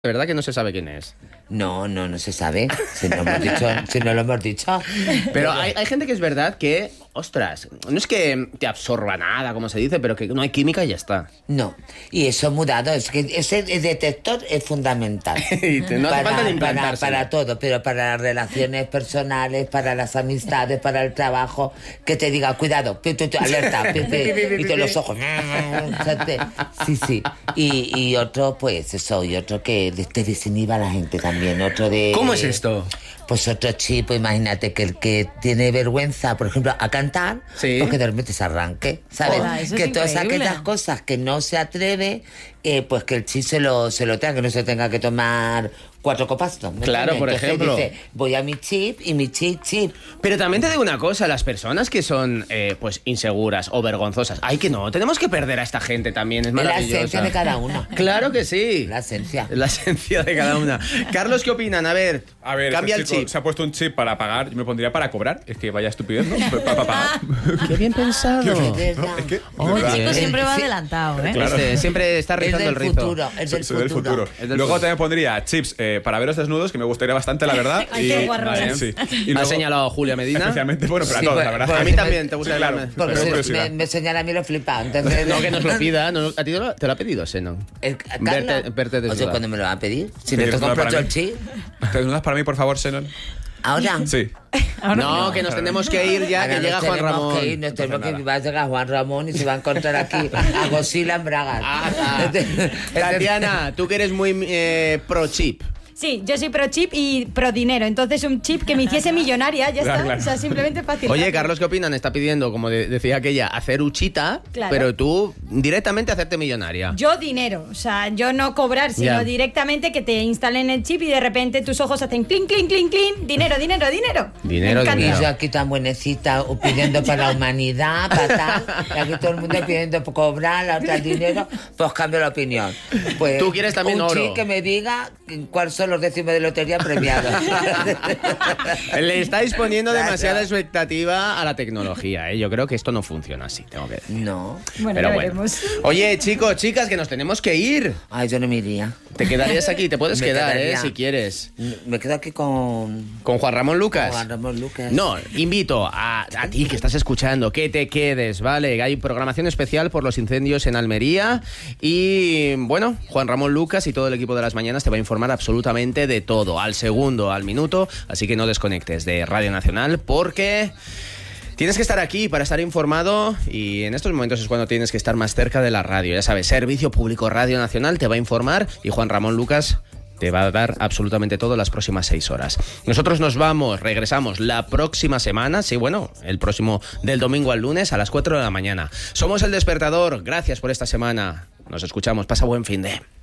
De verdad que no se sabe quién es. No se sabe. Si no lo hemos dicho. Pero hay gente que es verdad que, ostras, no es que te absorba nada, como se dice, pero que no hay química y ya está. No, y eso es mudado. Es que ese detector es fundamental. No hace falta ni implantarse. Para todo, pero para las relaciones personales, para las amistades, para el trabajo, que te diga, cuidado, alerta, y te los ojos. Sí. Y otro, pues eso, y otro que te desinhiba a la gente también. Otro de... ¿Cómo es esto? Pues otro chip, imagínate que el que tiene vergüenza, por ejemplo, a cantar, sí, pues que de repente se arranque, ¿sabes? Eso que es todas increíble. aquellas cosas que no se atreve, pues que el chip se lo tenga, que no se tenga que tomar 4 copas. Claro, por ejemplo. Dice, voy a mi chip y mi chip. Pero también te digo una cosa, las personas que son pues inseguras o vergonzosas, ay que no, tenemos que perder a esta gente también, es maravillosa. La esencia de cada uno. Claro que sí. La esencia de cada una. Carlos, ¿qué opinan? A ver, cambia el chip. Se ha puesto un chip para pagar, yo me pondría para cobrar. Es que vaya estupidez, ¿no? Para pagar. Qué bien pensado. Es verdad. Es que, Oye, de El chico verdad, siempre va Sí. adelantado, ¿eh? Claro. Siempre está rizando el rizo. Es del soy del futuro. Es del Luego futuro. también pondría chips para veros desnudos, que me gustaría bastante, la verdad. Ay, qué guarrones. Sí. Y ¿Ha luego, señalado Julia Medina? especialmente, bueno, pero a Sí, todos, pues, la verdad. pues, A mí también te gusta claro. hablarme. Porque Tengo me curiosidad. señala a mí lo flipado. Entonces, No, que nos lo pida. No, ¿a ti te lo ha pedido Senon? Verte desnuda. Oye, ¿cuándo me lo va a pedir? Si ¿Te no te desnuda compro para yo el mí? chip. ¿Te desnudas para mí, por favor, Xenon? ¿Ahora? Sí. No, que nos tenemos que ir ya, Ahora que llega nos Juan tenemos Ramón. que ir, nos tenemos que nada. ir. Va a llegar Juan Ramón y se va a encontrar aquí a Godzilla en Bragas. Tatiana, tú que eres muy pro chip. Sí, yo soy pro chip y pro dinero. Entonces un chip que me hiciese millonaria, ya está. Claro. O sea, simplemente fácil. Oye, Carlos, ¿qué opinan? Está pidiendo, como decía aquella, hacer uchita, Claro. pero tú directamente hacerte millonaria. Yo dinero, o sea, yo no cobrar, sino Ya. directamente que te instalen el chip y de repente tus ojos hacen clink, clink, clink, clink, dinero. Dinero, Me encanta. Y dinero. yo aquí tan buenecita pidiendo para la humanidad, para tal, y aquí todo el mundo pidiendo por cobrar, la otra el dinero, pues cambio la opinión. Pues, Tú quieres también un oro. chico que me diga cuáles son los décimos de lotería premiados. Le estáis poniendo Claro. demasiada expectativa a la tecnología, ¿eh? Yo creo que esto no funciona así, tengo que decir. No. Bueno, Pero ya bueno. veremos. Oye, chicos, chicas, que nos tenemos que ir. Ay, yo no me iría. Te quedarías aquí, te puedes Me quedar, quedaría. si quieres. Me quedo aquí con Con Juan Ramón Lucas. Juan Ramón Lucas. No, invito a ti que estás escuchando que te quedes, ¿vale? Hay programación especial por los incendios en Almería y, bueno, Juan Ramón Lucas y todo el equipo de Las Mañanas te va a informar absolutamente de todo, al segundo, al minuto, así que no desconectes de Radio Nacional porque tienes que estar aquí para estar informado y en estos momentos es cuando tienes que estar más cerca de la radio. Ya sabes, Servicio Público Radio Nacional te va a informar y Juan Ramón Lucas te va a dar absolutamente todo las próximas 6 horas. Nosotros nos vamos, regresamos la próxima semana, sí, bueno, el próximo del domingo al lunes a las 4 de la mañana. Somos El Despertador, gracias por esta semana. Nos escuchamos, pasa buen fin de...